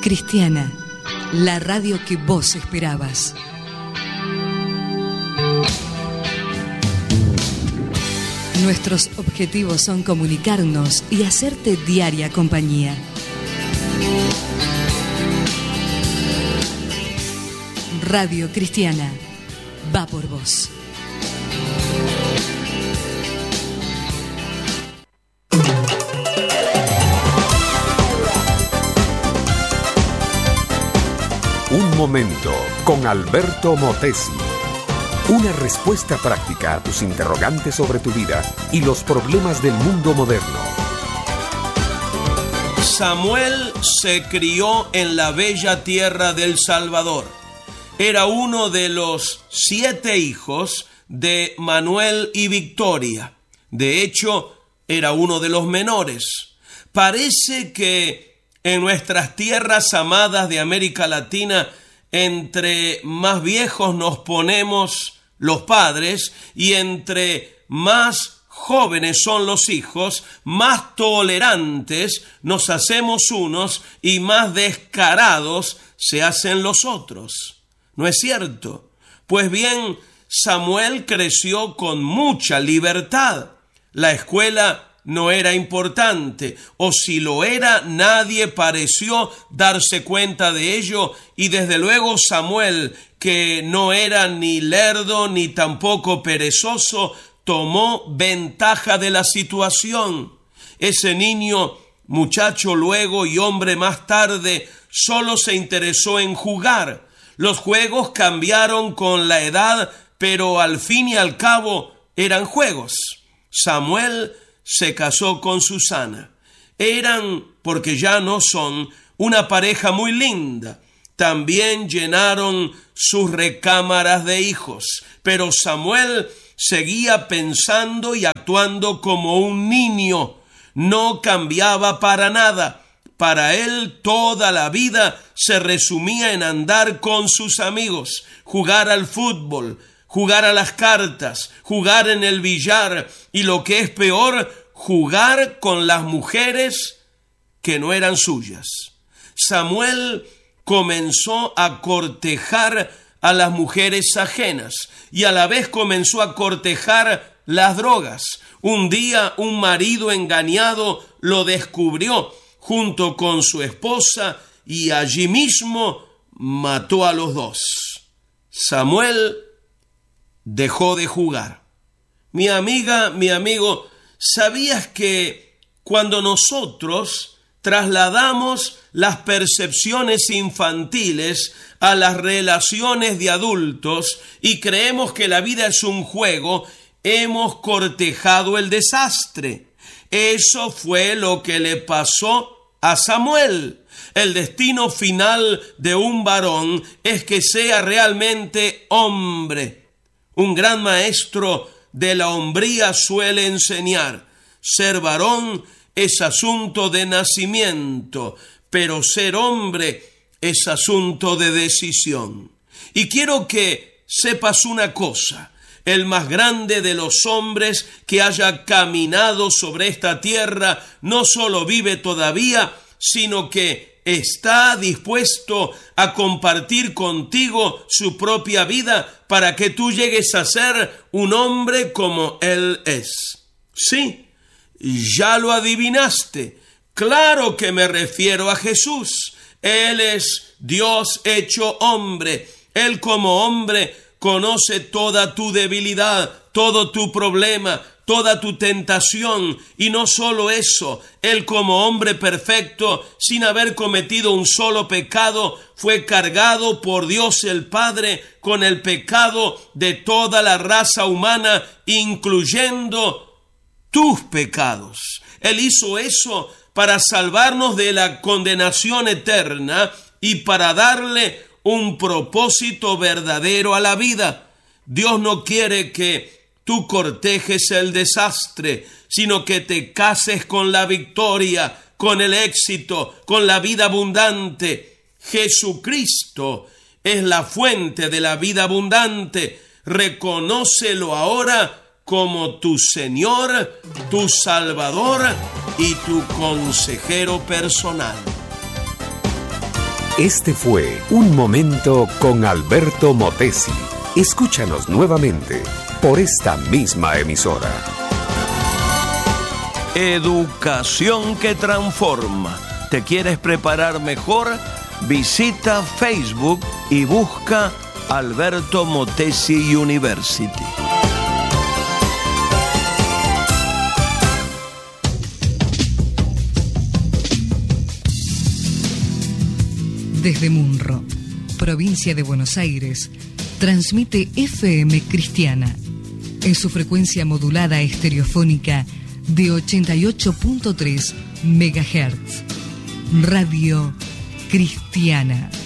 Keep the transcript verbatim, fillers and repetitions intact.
Cristiana, la radio que vos esperabas. Nuestros objetivos son comunicarnos y hacerte diaria compañía. Radio Cristiana, va por vos. Un momento con Alberto Motesi. Una respuesta práctica a tus interrogantes sobre tu vida y los problemas del mundo moderno. Samuel se crió en la bella tierra del Salvador. Era uno de los siete hijos de Manuel y Victoria. De hecho, era uno de los menores. Parece que en nuestras tierras amadas de América Latina, entre más viejos nos ponemos los padres y entre más jóvenes son los hijos, más tolerantes nos hacemos unos y más descarados se hacen los otros. ¿No es cierto? Pues bien, Samuel creció con mucha libertad. La escuela no era importante, o si lo era, nadie pareció darse cuenta de ello, y desde luego Samuel, que no era ni lerdo ni tampoco perezoso, tomó ventaja de la situación. Ese niño, muchacho luego y hombre más tarde, solo se interesó en jugar. Los juegos cambiaron con la edad, pero al fin y al cabo eran juegos. Samuel se casó con Susana. Eran, porque ya no son, una pareja muy linda. También llenaron sus recámaras de hijos. Pero Samuel seguía pensando y actuando como un niño. No cambiaba para nada. Para él toda la vida se resumía en andar con sus amigos, jugar al fútbol, jugar a las cartas, jugar en el billar y, lo que es peor, jugar con las mujeres que no eran suyas. Samuel comenzó a cortejar a las mujeres ajenas y a la vez comenzó a cortejar las drogas. Un día un marido engañado lo descubrió junto con su esposa y allí mismo mató a los dos. Samuel dejó de jugar. Mi amiga, mi amigo, ¿sabías que cuando nosotros trasladamos las percepciones infantiles a las relaciones de adultos y creemos que la vida es un juego, hemos cortejado el desastre? Eso fue lo que le pasó a Samuel. El destino final de un varón es que sea realmente hombre. Un gran maestro de la hombría suele enseñar: ser varón es asunto de nacimiento, pero ser hombre es asunto de decisión. Y quiero que sepas una cosa: el más grande de los hombres que haya caminado sobre esta tierra no solo vive todavía, sino que está dispuesto a compartir contigo su propia vida para que tú llegues a ser un hombre como él es. Sí, ya lo adivinaste. Claro que me refiero a Jesús. Él es Dios hecho hombre. Él como hombre conoce toda tu debilidad, todo tu problema, toda tu tentación, y no solo eso, Él como hombre perfecto, sin haber cometido un solo pecado, fue cargado por Dios el Padre con el pecado de toda la raza humana, incluyendo tus pecados. Él hizo eso para salvarnos de la condenación eterna y para darle un propósito verdadero a la vida. Dios no quiere que tú cortejes el desastre, sino que te cases con la victoria, con el éxito, con la vida abundante. Jesucristo es la fuente de la vida abundante. Reconócelo ahora como tu Señor, tu Salvador y tu consejero personal. Este fue Un Momento con Alberto Motesi. Escúchanos nuevamente por esta misma emisora. Educación que transforma. ¿Te quieres preparar mejor? Visita Facebook y busca Alberto Motesi University. Desde Munro, provincia de Buenos Aires, transmite F M Cristiana en su frecuencia modulada estereofónica de ochenta y ocho punto tres megahertz. Radio Cristiana.